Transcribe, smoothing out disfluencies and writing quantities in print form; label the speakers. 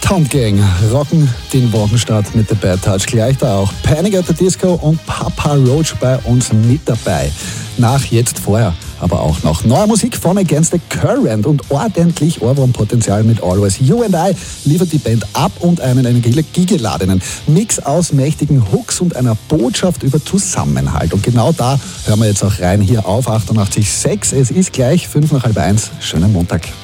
Speaker 1: Uptown Gang rocken den Wochenstart mit The Bad Touch. Gleich da auch Panic at the Disco und Papa Roach bei uns mit dabei. Nach Jetzt Vorher aber auch noch neue Musik von Against the Current und ordentlich Ohrwurmpotenzial mit Always You and I liefert die Band ab und einen energiegeladenen Mix aus mächtigen Hooks und einer Botschaft über Zusammenhalt. Und genau da hören wir jetzt auch rein hier auf 88.6. Es ist gleich 1:05. Schönen Montag.